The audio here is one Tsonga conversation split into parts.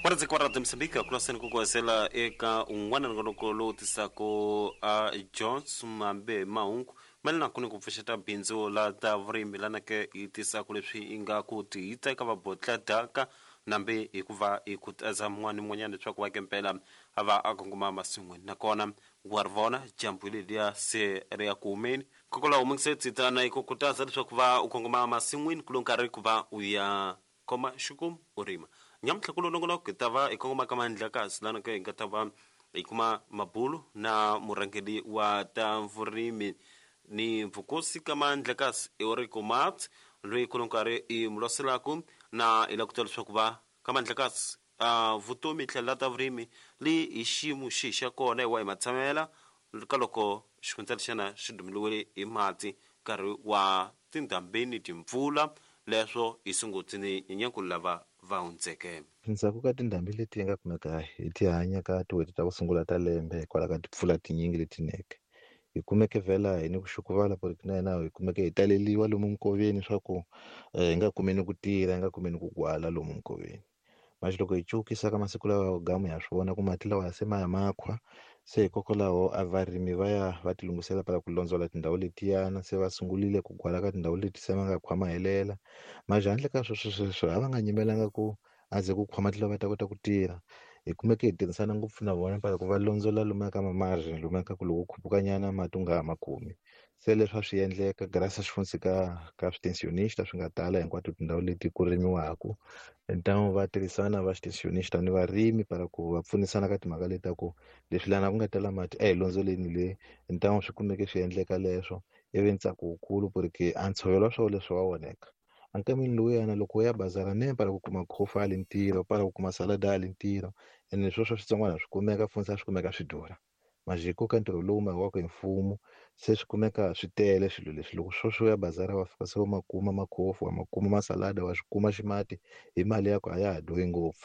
Kwanza kwa rata Msambika kuna sani kukwasela eka unwana ngonoko lo tisako Jones mambe maungu malina kuni kufishata binzo la davrim lana ke itisako lepsi inga kuti ita ikava botla daka nambe ikuva ikutaza mwani mwanyane chwa kwa kempela ava akonguma masumwe nakona warvona jambu ile dia se rea kumeni kokola umengse titana ikukutaza chwa kuva ukonguma masumwe kulonkari kuva uya koma shukum urima nyamtla kulo nongono kitava ikongoma kama ndlakazi lana ke ngatava ikuma mabulu na murangeli wa tamvurimi ni mvukosi kama ndlakazi eori komat lui kulonkare i mloselaku na ila kutaliswa kuva kama ndlakazi vutumi tlela tavrimi li ishimu shisha kone wa imatsamela kaloko xikuntalixana xidumiliwile i mati nkarhi wa tindhambeni timvula leswo i sungutini nyanyankulu lava va hundzeke Ndzhaku ka tindhambi leti nga kumeka hi ti hanya ka tin'hweti ta ku sungula ta lembe hikwalaho ka timpfula tinyingi leti neke hi kumeke vhela hi ni ku xukuvala ku ri na hina hi kumeke hi taleliwa lomu minkoveni swa ku hi nga kumeni ku tirha hi nga kumeni ku gwala lomu minkoveni manje loko hi cukisa ka masiku lawa gamu ya swi vona ku mati lawa se ma ya makhwa se hikokwalaho a varimi va ti lunghisela para ku londzola tindhawu letiyana se va sungulile ku gwala ka tindhawu leti se ma nga khwama helela manje handle ka sweswo a va nga yimelanga ku a ze ku khwama tila va ta kota ku tirha hi kumeke hi tirhisana ngopfu na vona para ku va londzola lomu ka mamarhi lomu ka ku loko khupukanyana mati u nga ha ma kumi se leswi a swi endleka grasa xifunsi ka switensionista swi nga tala hinkwato tindhawu leti ku rimiwaku ntamu va tirhisana va switensionista ni varimi para ku va pfunisana ka timhaka leti ta ku leswi lana ku nga tala mati a hi londzoleni le ntamu swi kumeke swi endleka leswo ivi ntsako wukulu ku ri ke a ntshovelo wa swona leswi wa onheka ankamini lowuyana loko u ya bazara ne para ku kuma khofa ali ntirho para ku kuma salada ali ntirho ene sweswo switsongwana swi kumeka funisa swi kumeka swi durha manje hi koka ntirho lowu makiwaka hi mfumo se swi kumeka swi tele swilo leswi loko swo ya bazara wa fika se wa makuma makhofu wa makuma masalada wa swi kuma ximati hi mali ya ku a ya ha dyohi ngopfu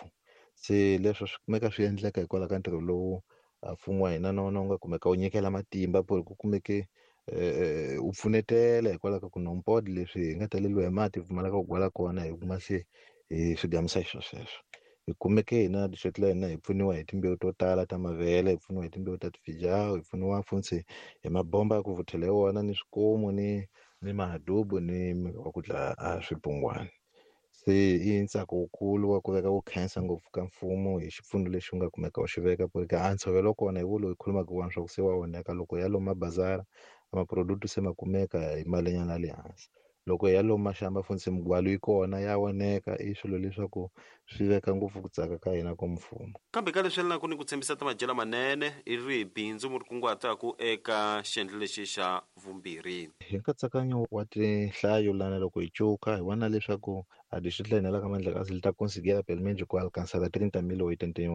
se leswo swi kumeka swi endleka hikwalaho ka ntirho lowu mfumo wa hina na nga kumeka wu nyikela matimba ku ri ku kumeke u pfunetela hikwalaho ka ku nompodi leswi hi nga taleliwa hi mati hi pfumalaka ku gwala kona hi kuma se hi swi gamisa hi sweswo hi kumeke hina dixoti la hina hi pfuniwa hi timbewu to tala ta mavele hi pfuniwa hi timbewu ta tifijawu hi pfuniwa funtsi hi mabomba ya ku vuthela hi wona ni swikomu ni mahadubu ni wa ku dlaya swibungwana se i ntsako wukulu wa ku veka ku khensa ngopfu ka mfumo hi xipfuno lexi u nga kumeka u xi veka ku ri ka a ntshovelo kona hi vuloyi hi khulumaka wona swa ku se wa onheka loko ya lomu mabazara maproduct se ma kumeka hi malinyana ya le hansi loko ya lomu maxamba funtsi migwalo yi kona ya onheka i swilo leswaku swi veka ngopfu ku tsaka ka hina ka mfumo kambe ka leswi lina ku ni ku tshembisa madyelo manene i ri bindzu mu ri kunguhataku eka xiendlo lexi xa vumbirhi hi nkatsakanyo wa tinhlayo lana loko hi cuka hi vona leswaku a distrito la hina la ka Mandlakazi li ta consigliera per il Medico alcanzare 30 mil o 81